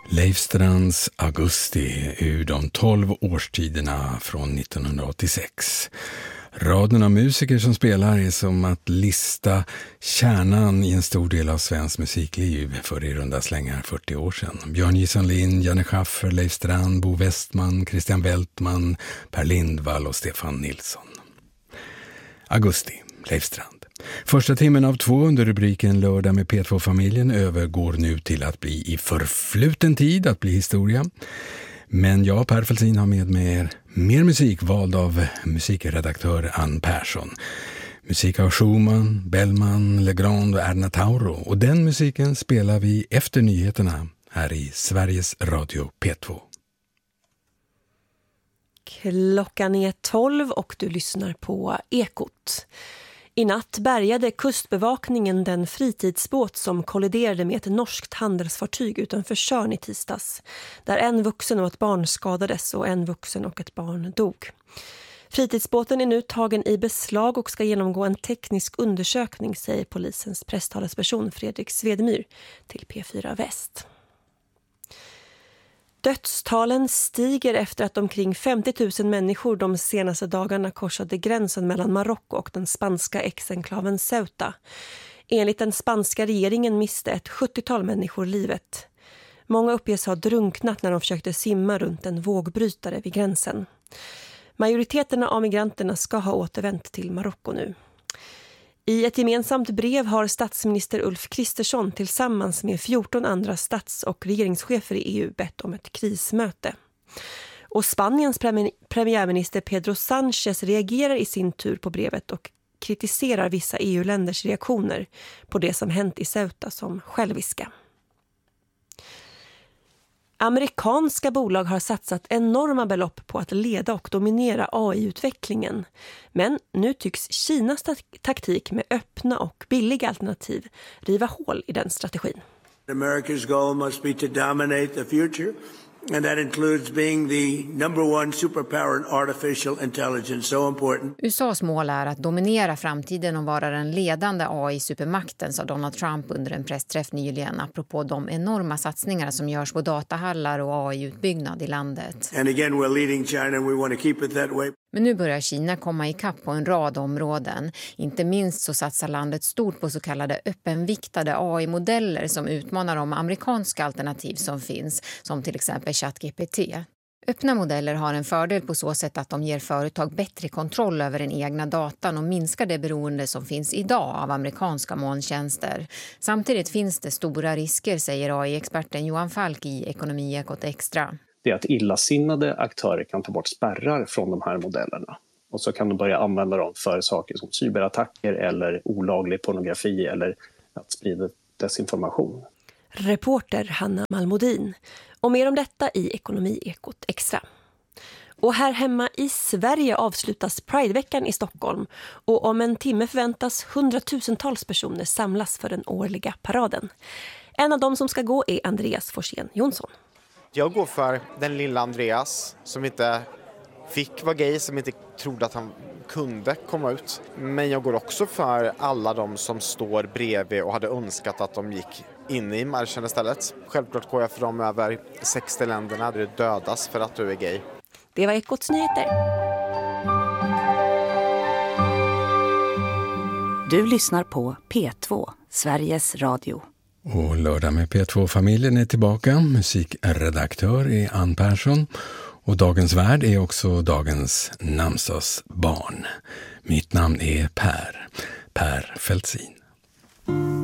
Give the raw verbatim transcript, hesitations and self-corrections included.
Leif Strands Augusti ur de tolv årstiderna från nittonhundraåttiosex. Raden av musiker som spelar är som att lista kärnan i en stor del av svensk musikliv för i runda slängar fyrtio år sedan. Björn Gison Lind, Janne Schaffer, Leif Strand, Bo Westman, Christian Weltman, Per Lindvall och Stefan Nilsson. Augusti, Leif Strand. Första timmen av två under rubriken Lördag med P två-familjen övergår nu till att bli i förfluten tid, att bli historia. Men jag, Per Felsin, har med mig mer musik vald av musikredaktör Ann Persson. Musik av Schumann, Bellman, Legrand och Erna Tauro. Och den musiken spelar vi efter nyheterna här i Sveriges Radio P två. Klockan är tolv och du lyssnar på Ekot. I natt bärgade kustbevakningen den fritidsbåt som kolliderade med ett norskt handelsfartyg utanför Tjörn i tisdags, där en vuxen och ett barn skadades och en vuxen och ett barn dog. Fritidsbåten är nu tagen i beslag och ska genomgå en teknisk undersökning, säger polisens presstalesperson Fredrik Svedemyr till P fyra Väst. Dödstalen stiger efter att omkring femtio tusen människor de senaste dagarna korsade gränsen mellan Marocko och den spanska exenklaven Ceuta. Enligt den spanska regeringen miste ett sjuttiotal människor livet. Många uppges ha drunknat när de försökte simma runt en vågbrytare vid gränsen. Majoriteten av migranterna ska ha återvänt till Marocko nu. I ett gemensamt brev har statsminister Ulf Kristersson tillsammans med fjorton andra stats- och regeringschefer i E U bett om ett krismöte. Och Spaniens premi- premiärminister Pedro Sánchez reagerar i sin tur på brevet och kritiserar vissa E U-länders reaktioner på det som hänt i Ceuta som själviska. Amerikanska bolag har satsat enorma belopp på att leda och dominera A I-utvecklingen. Men nu tycks Kinas taktik med öppna och billiga alternativ riva hål i den strategin. America's goal must be to dominate the future, and that includes being the number one superpower in artificial intelligence, so important. U S A:s mål är att dominera framtiden och vara den ledande A I-supermakten, sa Donald Trump under en pressträff nyligen apropå de enorma satsningar som görs på datahallar och A I-utbyggnad i landet. And again, we're leading China and we want to keep it that way. Men nu börjar Kina komma ikapp på en rad områden. Inte minst så satsar landet stort på så kallade öppenviktade A I-modeller som utmanar de amerikanska alternativ som finns, som till exempel ChatGPT. Öppna modeller har en fördel på så sätt att de ger företag bättre kontroll över den egna datan och minskar det beroende som finns idag av amerikanska molntjänster. Samtidigt finns det stora risker, säger A I-experten Johan Falk i Ekonomiekot Extra. Det är att illasinnade aktörer kan ta bort spärrar från de här modellerna. Och så kan de börja använda dem för saker som cyberattacker eller olaglig pornografi eller att sprida desinformation. Reporter Hanna Malmodin. Och mer om detta i Ekonomiekot Extra. Och här hemma i Sverige avslutas Prideveckan i Stockholm. Och om en timme förväntas hundratusentals personer samlas för den årliga paraden. En av dem som ska gå är Andreas Forsén Jonsson. Jag går för den lilla Andreas som inte fick vara gay, som inte trodde att han kunde komma ut. Men jag går också för alla de som står bredvid och hade önskat att de gick in i marschen istället. Självklart går jag för de över sextio länderna där det dödas för att du är gay. Det var Ekots nyheter. Du lyssnar på P två, Sveriges Radio. Och lördag med P två-familjen är tillbaka. Musikredaktör är Ann Persson. Och dagens värd är också dagens namnsdagsbarn. Mitt namn är Per, Per Felsin.